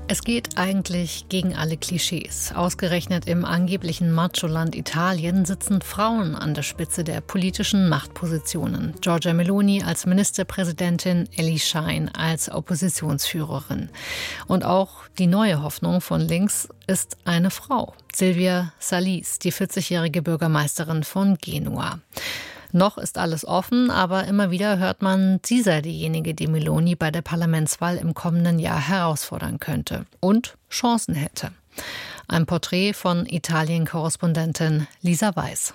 Es geht eigentlich gegen alle Klischees. Ausgerechnet im angeblichen Macho-Land Italien sitzen Frauen an der Spitze der politischen Machtpositionen. Giorgia Meloni als Ministerpräsidentin, Elly Schlein als Oppositionsführerin. Und auch die neue Hoffnung von links ist eine Frau, Silvia Salis, die 40-jährige Bürgermeisterin von Genua. Noch ist alles offen, aber immer wieder hört man, sie sei diejenige, die Meloni bei der Parlamentswahl im kommenden Jahr herausfordern könnte und Chancen hätte. Ein Porträt von Italien-Korrespondentin Lisa Weiß.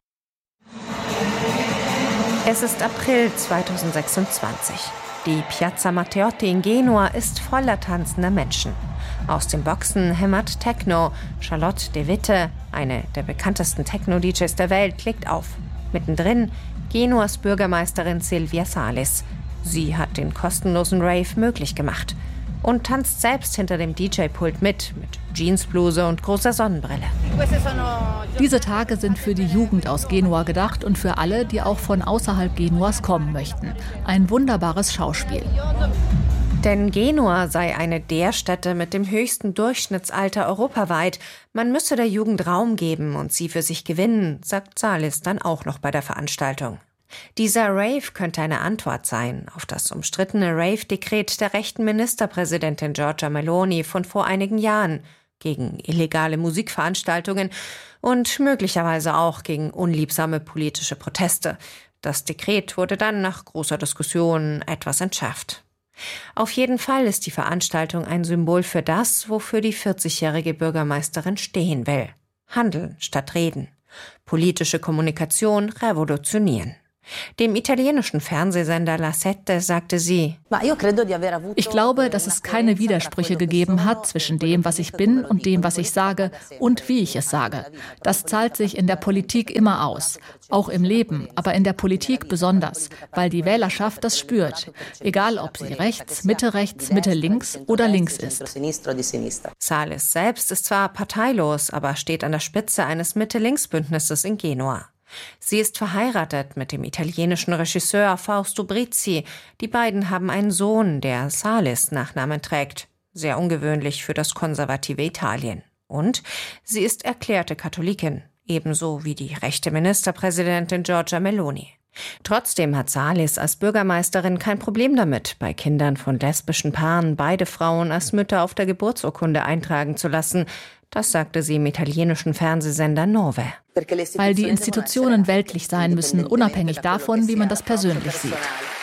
Es ist April 2026. Die Piazza Matteotti in Genua ist voller tanzender Menschen. Aus den Boxen hämmert Techno. Charlotte de Witte, eine der bekanntesten Techno-DJs der Welt, legt auf. Mittendrin Genuas Bürgermeisterin Silvia Salis. Sie hat den kostenlosen Rave möglich gemacht und tanzt selbst hinter dem DJ-Pult mit Jeansbluse und großer Sonnenbrille. Diese Tage sind für die Jugend aus Genua gedacht und für alle, die auch von außerhalb Genuas kommen möchten. Ein wunderbares Schauspiel. Denn Genua sei eine der Städte mit dem höchsten Durchschnittsalter europaweit. Man müsse der Jugend Raum geben und sie für sich gewinnen, sagt Salis dann auch noch bei der Veranstaltung. Dieser Rave könnte eine Antwort sein auf das umstrittene Rave-Dekret der rechten Ministerpräsidentin Giorgia Meloni von vor einigen Jahren gegen illegale Musikveranstaltungen und möglicherweise auch gegen unliebsame politische Proteste. Das Dekret wurde dann nach großer Diskussion etwas entschärft. Auf jeden Fall ist die Veranstaltung ein Symbol für das, wofür die 40-jährige Bürgermeisterin stehen will. Handeln statt reden. Politische Kommunikation revolutionieren. Dem italienischen Fernsehsender La Sette sagte sie: Ich glaube, dass es keine Widersprüche gegeben hat zwischen dem, was ich bin und dem, was ich sage und wie ich es sage. Das zahlt sich in der Politik immer aus. Auch im Leben, aber in der Politik besonders, weil die Wählerschaft das spürt. Egal, ob sie rechts, Mitte links oder links ist. Salis selbst ist zwar parteilos, aber steht an der Spitze eines Mitte-Links-Bündnisses in Genua. Sie ist verheiratet mit dem italienischen Regisseur Fausto Brizzi. Die beiden haben einen Sohn, der Salis-Nachnamen trägt. Sehr ungewöhnlich für das konservative Italien. Und sie ist erklärte Katholikin, ebenso wie die rechte Ministerpräsidentin Giorgia Meloni. Trotzdem hat Salis als Bürgermeisterin kein Problem damit, bei Kindern von lesbischen Paaren beide Frauen als Mütter auf der Geburtsurkunde eintragen zu lassen. Das sagte sie im italienischen Fernsehsender Nove. Weil die Institutionen weltlich sein müssen, unabhängig davon, wie man das persönlich sieht.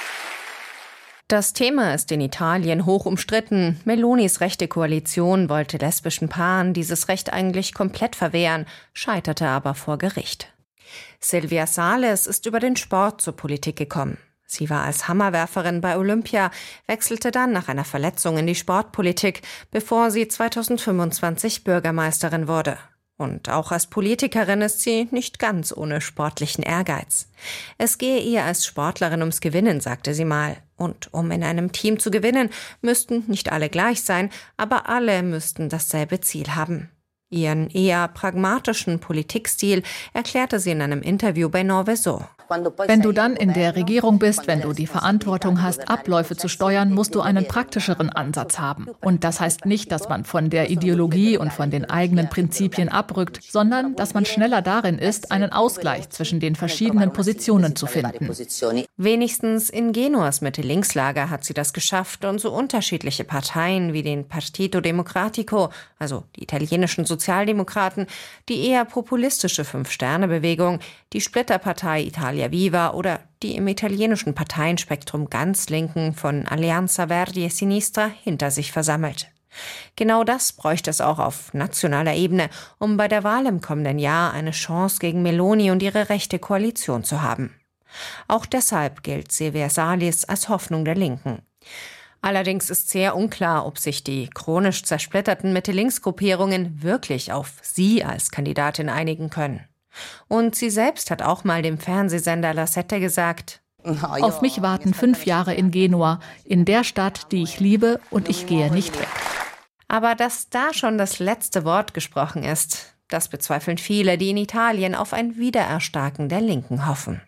Das Thema ist in Italien hoch umstritten. Melonis rechte Koalition wollte lesbischen Paaren dieses Recht eigentlich komplett verwehren, scheiterte aber vor Gericht. Silvia Salis ist über den Sport zur Politik gekommen. Sie war als Hammerwerferin bei Olympia, wechselte dann nach einer Verletzung in die Sportpolitik, bevor sie 2025 Bürgermeisterin wurde. Und auch als Politikerin ist sie nicht ganz ohne sportlichen Ehrgeiz. Es gehe ihr als Sportlerin ums Gewinnen, sagte sie mal. Und um in einem Team zu gewinnen, müssten nicht alle gleich sein, aber alle müssten dasselbe Ziel haben. Ihren eher pragmatischen Politikstil erklärte sie in einem Interview bei Nove so. Wenn du dann in der Regierung bist, wenn du die Verantwortung hast, Abläufe zu steuern, musst du einen praktischeren Ansatz haben. Und das heißt nicht, dass man von der Ideologie und von den eigenen Prinzipien abrückt, sondern dass man schneller darin ist, einen Ausgleich zwischen den verschiedenen Positionen zu finden. Wenigstens in Genuas Mitte-Links-Lager hat sie das geschafft und so unterschiedliche Parteien wie den Partito Democratico, also die italienischen Sozialdemokraten, die eher populistische Fünf-Sterne-Bewegung, die Splitterpartei Italia Viva oder die im italienischen Parteienspektrum ganz Linken von Alleanza Verdi e Sinistra hinter sich versammelt. Genau das bräuchte es auch auf nationaler Ebene, um bei der Wahl im kommenden Jahr eine Chance gegen Meloni und ihre rechte Koalition zu haben. Auch deshalb gilt Silvia Salis als Hoffnung der Linken. Allerdings ist sehr unklar, ob sich die chronisch zersplitterten Mitte-Links-Gruppierungen wirklich auf sie als Kandidatin einigen können. Und sie selbst hat auch mal dem Fernsehsender La Sette gesagt: Auf mich warten 5 Jahre in Genua, in der Stadt, die ich liebe, und ich gehe nicht weg. Aber dass da schon das letzte Wort gesprochen ist, das bezweifeln viele, die in Italien auf ein Wiedererstarken der Linken hoffen.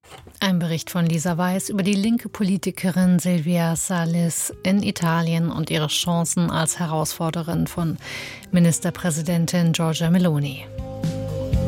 Ein Bericht von Lisa Weiß über die linke Politikerin Silvia Salis in Italien und ihre Chancen als Herausforderin von Ministerpräsidentin Giorgia Meloni.